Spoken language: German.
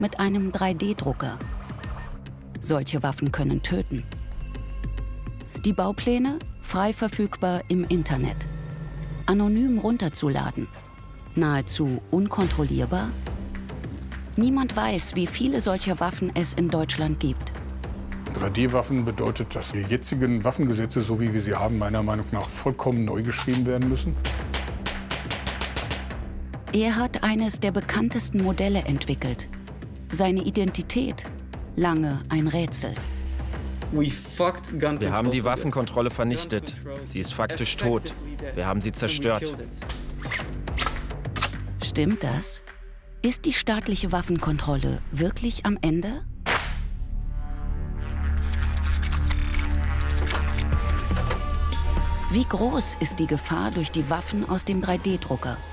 mit einem 3D-Drucker. Solche Waffen können töten. Die Baupläne frei verfügbar im Internet. Anonym runterzuladen. Nahezu unkontrollierbar. Niemand weiß, wie viele solcher Waffen es in Deutschland gibt. 3D-Waffen bedeutet, dass die jetzigen Waffengesetze, so wie wir sie haben, meiner Meinung nach vollkommen neu geschrieben werden müssen. Er hat eines der bekanntesten Modelle entwickelt. Seine Identität lange ein Rätsel. Wir haben die Waffenkontrolle vernichtet. Sie ist faktisch tot. Wir haben sie zerstört. Stimmt das? Ist die staatliche Waffenkontrolle wirklich am Ende? Wie groß ist die Gefahr durch die Waffen aus dem 3D-Drucker?